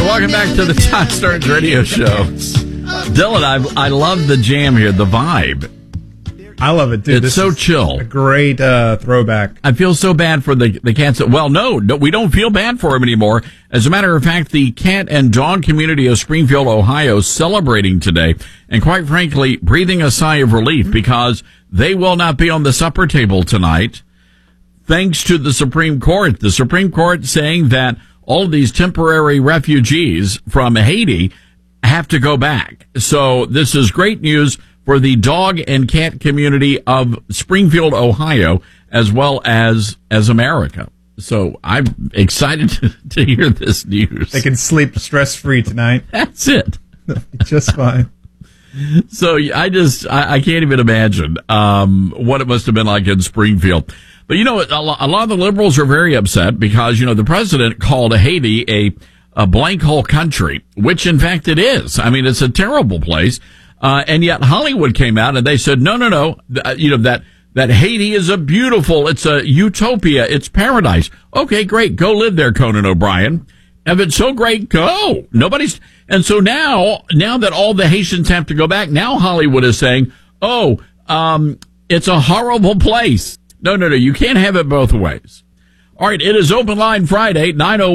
welcome back to the Todd Starnes Radio Show. Dylan, I love the jam here, the vibe. I love it, dude. It's so chill. A great throwback. I feel so bad for the cats. Well, no, we don't feel bad for them anymore. As a matter of fact, the cat and dog community of Springfield, Ohio, celebrating today, and quite frankly, breathing a sigh of relief because they will not be on the supper table tonight, thanks to the Supreme Court. The Supreme Court saying that all of these temporary refugees from Haiti have to go back. So this is great news for the dog and cat community of Springfield, Ohio, as well as America. So I'm excited to hear this news. They can sleep stress-free tonight. That's it. Just fine. So I can't even imagine what it must have been like in Springfield. But, you know, a lot of the liberals are very upset because, you know, the president called Haiti a blank hole country, which, in fact, it is. I mean, it's a terrible place. And yet Hollywood came out and they said, no, you know, that Haiti is it's a utopia. It's paradise. Okay, great. Go live there, Conan O'Brien. If it's so great, go. And so now that all the Haitians have to go back, now Hollywood is saying, it's a horrible place. No, you can't have it both ways. All right, it is Open Line Friday,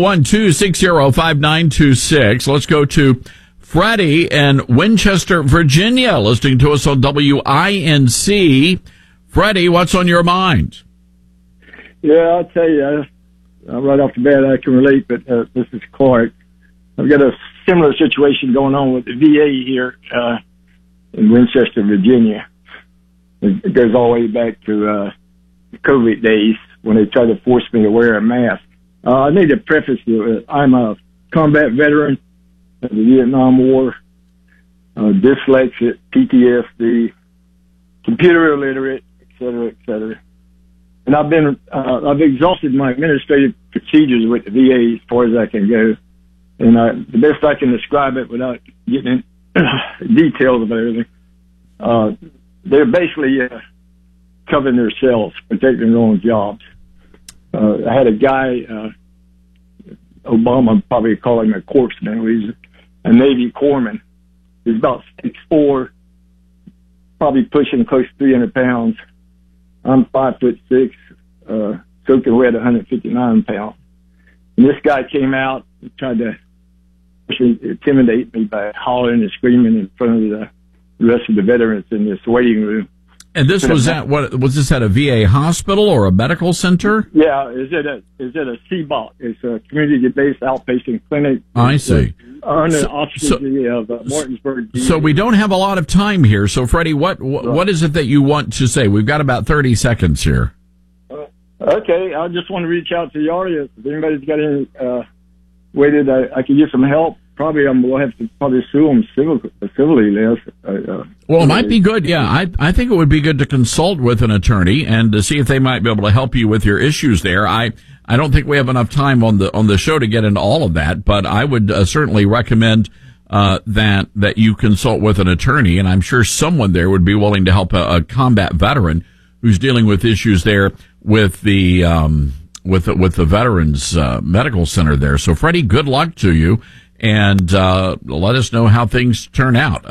901-260-5926. Let's go to Freddie in Winchester, Virginia, listening to us on WINC. Freddie, what's on your mind? Yeah, I'll tell you, right off the bat, I can relate, but this is Clark. I've got a similar situation going on with the VA here in Winchester, Virginia. It goes all the way back to COVID days when they tried to force me to wear a mask. I need to preface it. I'm a combat veteran of the Vietnam War, dyslexic, PTSD, computer illiterate, et cetera, and I've exhausted my administrative procedures with the VA as far as I can go, and the best I can describe it without getting in details of everything, they're basically covering themselves, protecting their own jobs. I had a guy, Obama probably call him a corpse now. He's a Navy corpsman. He's about 6'4", probably pushing close to 300 pounds. I'm 5'6", soaking wet, 159 pounds. And this guy came out and tried to intimidate me by hollering and screaming in front of the rest of the veterans in this waiting room. And this was was this at a VA hospital or a medical center? Yeah, is it a CBOC? It's a community-based outpatient clinic. I see. Under the auspices of Martinsburg. So we don't have a lot of time here. So, Freddie, what is it that you want to say? We've got about 30 seconds here. Okay, I just want to reach out to the audience. If anybody's got any way that I can get some help, probably we'll have to sue them civilly. Well, it might be good. Yeah, I think it would be good to consult with an attorney and to see if they might be able to help you with your issues there. I don't think we have enough time on the show to get into all of that, but I would certainly recommend that you consult with an attorney, and I'm sure someone there would be willing to help a combat veteran who's dealing with issues there with the Veterans Medical Center there. So, Freddie, good luck to you. And let us know how things turn out.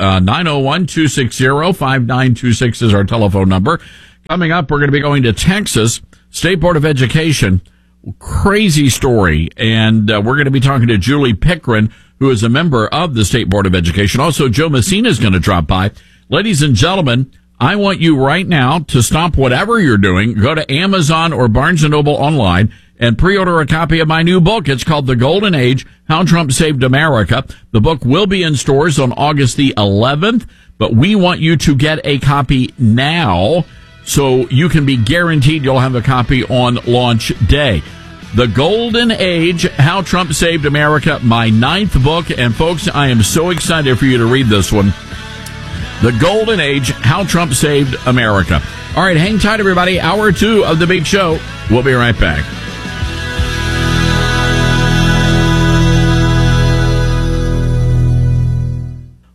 901-260-5926 is our telephone number. Coming up, we're going to be going to Texas State Board of Education. Crazy story. And we're going to be talking to Julie Pickren, who is a member of the State Board of Education. Also, Joe Messina is going to drop by. Ladies and gentlemen, I want you right now to stop whatever you're doing. Go to Amazon or Barnes & Noble online and pre-order a copy of my new book. It's called The Golden Age, How Trump Saved America. The book will be in stores on August the 11th, but we want you to get a copy now so you can be guaranteed you'll have a copy on launch day. The Golden Age, How Trump Saved America, my 9th book. And folks, I am so excited for you to read this one. The Golden Age, How Trump Saved America. All right, hang tight, everybody. Hour 2 of The Big Show. We'll be right back.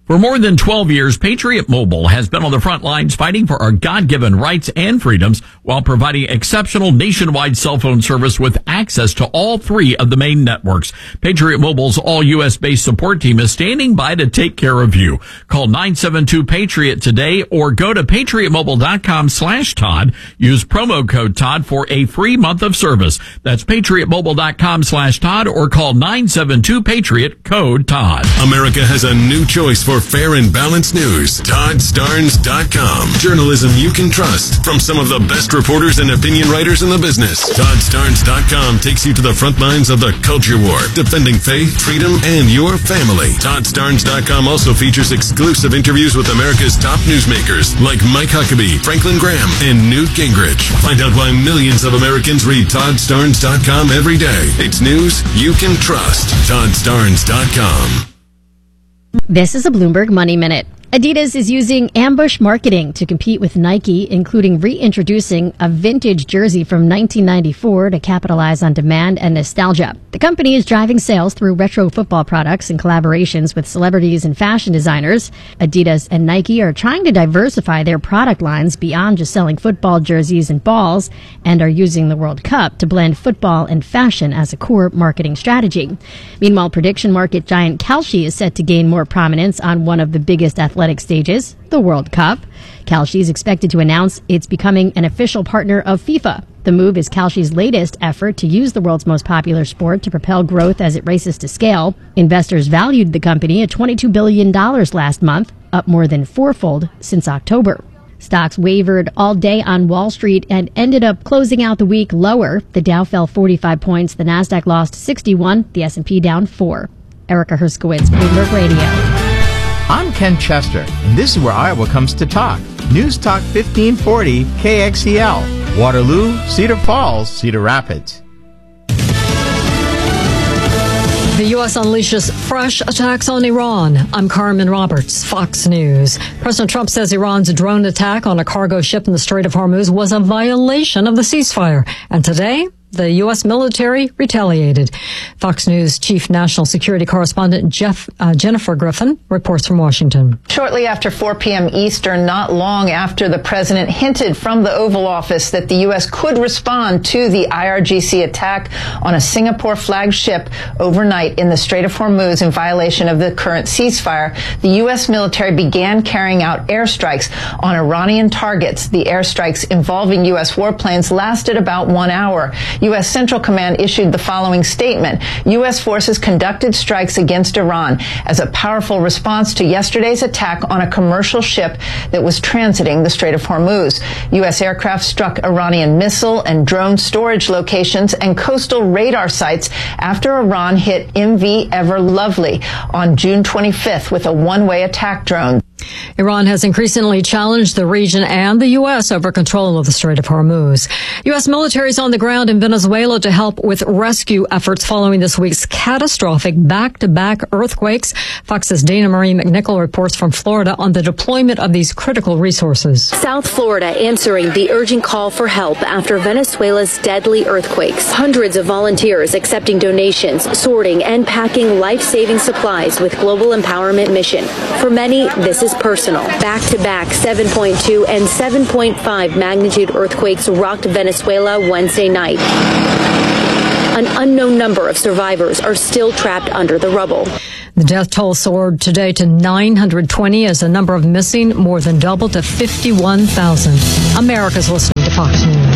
For more than 12 years, Patriot Mobile has been on the front lines fighting for our God-given rights and freedoms while providing exceptional nationwide cell phone service with access to all three of the main networks. Patriot Mobile's all U.S.-based support team is standing by to take care of you. Call 972-PATRIOT today or go to patriotmobile.com/Todd. Use promo code Todd for a free month of service. That's patriotmobile.com/Todd or call 972-PATRIOT code Todd. America has a new choice for fair and balanced news. ToddStarnes.com. Journalism you can trust from some of the best reporters and opinion writers in the business. ToddStarnes.com takes you to the front lines of the culture war, defending faith, freedom, and your family. ToddStarnes.com also features exclusive interviews with America's top newsmakers like Mike Huckabee, Franklin Graham, and Newt Gingrich. Find out why millions of Americans read ToddStarnes.com every day. It's news you can trust. ToddStarnes.com. This is a Bloomberg Money Minute. Adidas is using ambush marketing to compete with Nike, including reintroducing a vintage jersey from 1994 to capitalize on demand and nostalgia. The company is driving sales through retro football products and collaborations with celebrities and fashion designers. Adidas and Nike are trying to diversify their product lines beyond just selling football jerseys and balls, and are using the World Cup to blend football and fashion as a core marketing strategy. Meanwhile, prediction market giant Kalshi is set to gain more prominence on one of the biggest athletic stages, the World Cup. Kalshi is expected to announce it's becoming an official partner of FIFA. The move is Kalshi's latest effort to use the world's most popular sport to propel growth as it races to scale. Investors valued the company at $22 billion last month, up more than fourfold since October. Stocks wavered all day on Wall Street and ended up closing out the week lower. The Dow fell 45 points, the Nasdaq lost 61, the S&P down 4. Erica Herskowitz, Bloomberg Radio. I'm Ken Chester, and this is where Iowa comes to talk. News Talk 1540 KXEL, Waterloo, Cedar Falls, Cedar Rapids. The U.S. unleashes fresh attacks on Iran. I'm Carmen Roberts, Fox News. President Trump says Iran's drone attack on a cargo ship in the Strait of Hormuz was a violation of the ceasefire. And today, the U.S. military retaliated. Fox News Chief National Security Correspondent Jennifer Griffin reports from Washington. Shortly after 4 p.m. Eastern, not long after the president hinted from the Oval Office that the U.S. could respond to the IRGC attack on a Singapore flagged ship overnight in the Strait of Hormuz in violation of the current ceasefire, the U.S. military began carrying out airstrikes on Iranian targets. The airstrikes involving U.S. warplanes lasted about 1 hour. U.S. Central Command issued the following statement. U.S. forces conducted strikes against Iran as a powerful response to yesterday's attack on a commercial ship that was transiting the Strait of Hormuz. U.S. aircraft struck Iranian missile and drone storage locations and coastal radar sites after Iran hit MV Ever Lovely on June 25th with a one-way attack drone. Iran has increasingly challenged the region and the U.S. over control of the Strait of Hormuz. U.S. military is on the ground in Venezuela to help with rescue efforts following this week's catastrophic back-to-back earthquakes. Fox's Dana Marie McNichol reports from Florida on the deployment of these critical resources. South Florida answering the urgent call for help after Venezuela's deadly earthquakes. Hundreds of volunteers accepting donations, sorting, and packing life-saving supplies with Global Empowerment Mission. For many, this is personal. Back-to-back 7.2 and 7.5 magnitude earthquakes rocked Venezuela Wednesday night. An unknown number of survivors are still trapped under the rubble. The death toll soared today to 920 as the number of missing more than doubled to 51,000. America's listening to Fox News.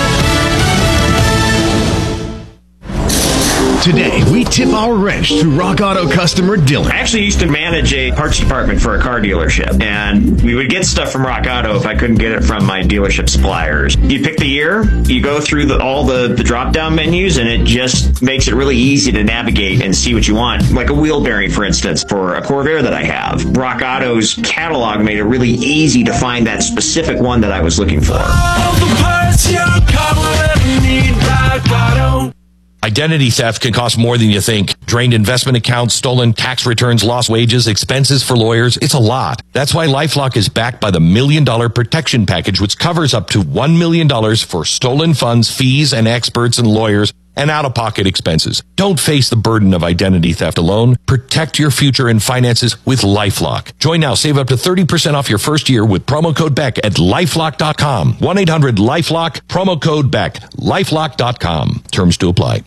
Today, we tip our wrench to Rock Auto customer Dylan. I actually used to manage a parts department for a car dealership, and we would get stuff from Rock Auto if I couldn't get it from my dealership suppliers. You pick the year, you go through all the drop-down menus, and it just makes it really easy to navigate and see what you want. Like a wheel bearing, for instance, for a Corvair that I have. Rock Auto's catalog made it really easy to find that specific one that I was looking for. All the parts your car will ever need, Rock Auto. Identity theft can cost more than you think. Drained investment accounts, stolen tax returns, lost wages, expenses for lawyers. It's a lot. That's why LifeLock is backed by the $1 Million Protection Package, which covers up to $1 million for stolen funds, fees, and experts and lawyers and out-of-pocket expenses. Don't face the burden of identity theft alone. Protect your future and finances with LifeLock. Join now. Save up to 30% off your first year with promo code BECK at LifeLock.com. 1-800-LifeLock, promo code BECK. LifeLock.com. Terms to apply.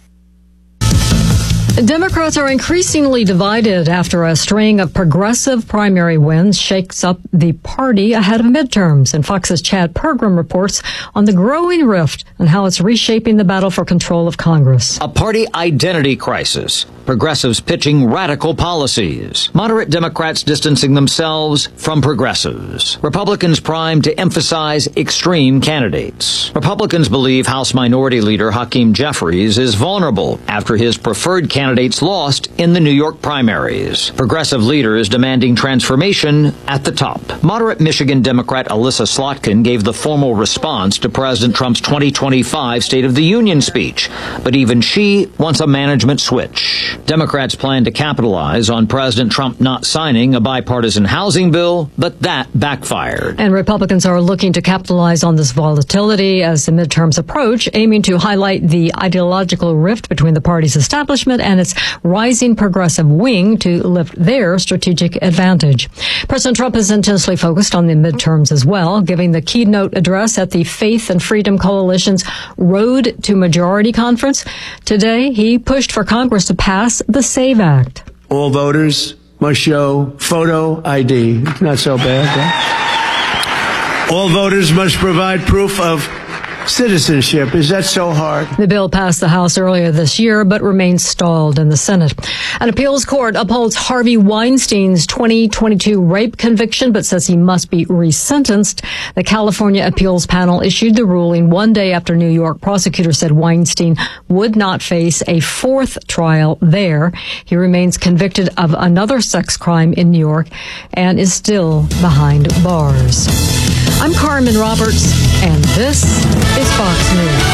Democrats are increasingly divided after a string of progressive primary wins shakes up the party ahead of midterms. And Fox's Chad Pergram reports on the growing rift and how it's reshaping the battle for control of Congress. A party identity crisis. Progressives pitching radical policies. Moderate Democrats distancing themselves from progressives. Republicans primed to emphasize extreme candidates. Republicans believe House Minority Leader Hakeem Jeffries is vulnerable after his preferred candidates lost in the New York primaries. Progressive leaders demanding transformation at the top. Moderate Michigan Democrat Alyssa Slotkin gave the formal response to President Trump's 2025 State of the Union speech, but even she wants a management switch. Democrats plan to capitalize on President Trump not signing a bipartisan housing bill, but that backfired. And Republicans are looking to capitalize on this volatility as the midterms approach, aiming to highlight the ideological rift between the party's establishment and its rising progressive wing to lift their strategic advantage. President Trump is intensely focused on the midterms as well, giving the keynote address at the Faith and Freedom Coalition's Road to Majority Conference. Today, he pushed for Congress to pass the SAVE Act. All voters must show photo ID. Not so bad, huh? All voters must provide proof of citizenship. Is that so hard? The bill passed the House earlier this year, but remains stalled in the Senate. An appeals court upholds Harvey Weinstein's 2022 rape conviction, but says he must be resentenced. The California appeals panel issued the ruling one day after New York prosecutors said Weinstein would not face a fourth trial there. He remains convicted of another sex crime in New York and is still behind bars. I'm Carmen Roberts, and this is Fox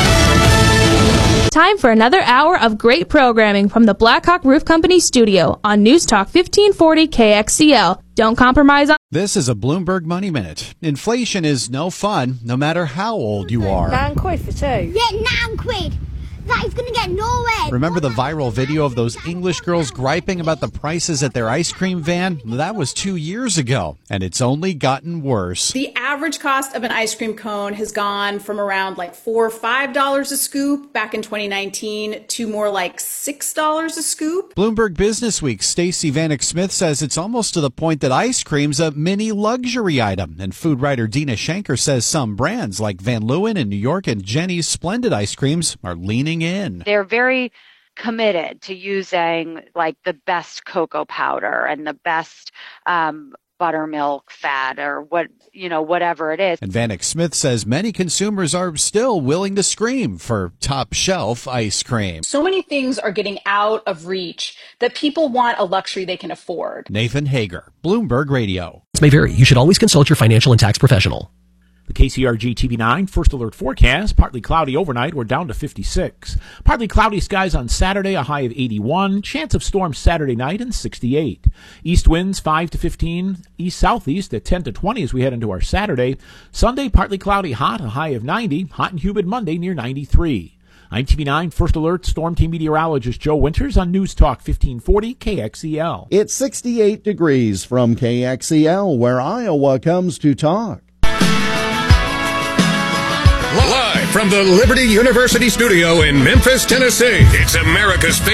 News. Time for another hour of great programming from the Blackhawk Roof Company studio on News Talk 1540 KXCL. Don't compromise on... This is a Bloomberg Money Minute. Inflation is no fun, no matter how old you are. £9 for two. Yeah, £9. That is going to get nowhere. Remember the viral video of those English girls griping about the prices at their ice cream van? That was 2 years ago, and it's only gotten worse. The average cost of an ice cream cone has gone from around like $4 or $5 a scoop back in 2019 to more like $6 a scoop. Bloomberg Business Week's Stacey Vanek Smith says it's almost to the point that ice cream's a mini luxury item. And food writer Dina Shanker says some brands like Van Leeuwen in New York and Jenny's Splendid ice creams are leaning in. They're very committed to using like the best cocoa powder and the best buttermilk fat or whatever it is. And Vanek Smith says many consumers are still willing to scream for top shelf ice cream. So many things are getting out of reach that people want a luxury they can afford. Nathan Hager, Bloomberg Radio. This may vary. You should always consult your financial and tax professional. The KCRG TV9 First Alert forecast, partly cloudy overnight, we're down to 56. Partly cloudy skies on Saturday, a high of 81. Chance of storms Saturday night and 68. East winds 5 to 15. East-southeast at 10 to 20 as we head into our Saturday. Sunday, partly cloudy hot, a high of 90. Hot and humid Monday near 93. I'm TV9 First Alert Storm Team meteorologist Joe Winters on News Talk 1540 KXEL. It's 68 degrees from KXEL, where Iowa comes to talk. Live from the Liberty University studio in Memphis, Tennessee, it's America's